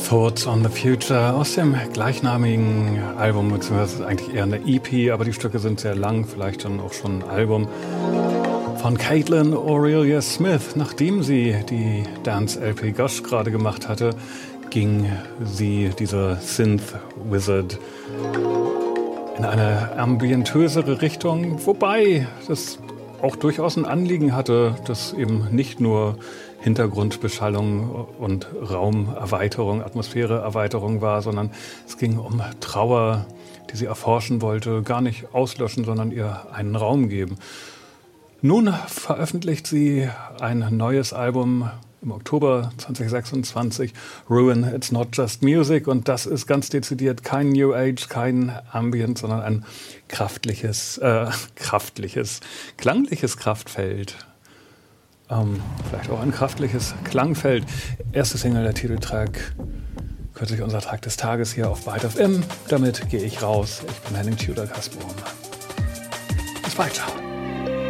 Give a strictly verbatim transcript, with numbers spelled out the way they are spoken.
Thoughts on the Future aus dem gleichnamigen Album, beziehungsweise eigentlich eher eine E P, aber die Stücke sind sehr lang, vielleicht dann auch schon ein Album von Caitlin Aurelia Smith. Nachdem sie die Dance-L P Gosh gerade gemacht hatte, ging sie, diese Synth-Wizard, in eine ambientösere Richtung, wobei das auch durchaus ein Anliegen hatte, dass eben nicht nur Hintergrundbeschallung und Raumerweiterung, Atmosphäreerweiterung war, sondern es ging um Trauer, die sie erforschen wollte, gar nicht auslöschen, sondern ihr einen Raum geben. Nun veröffentlicht sie ein neues Album im Oktober zwanzig sechsundzwanzig, Ruin It's Not Just Music, und das ist ganz dezidiert kein New Age, kein Ambient, sondern ein kraftliches, äh, kraftliches, klangliches Kraftfeld. Ähm, vielleicht auch ein kraftliches Klangfeld. Erste Single, der Titeltrack, kürzlich unser Track des Tages hier auf Byte F M. Damit gehe ich raus. Ich bin Henning Tudor-Kasborn. Bis bald, ciao.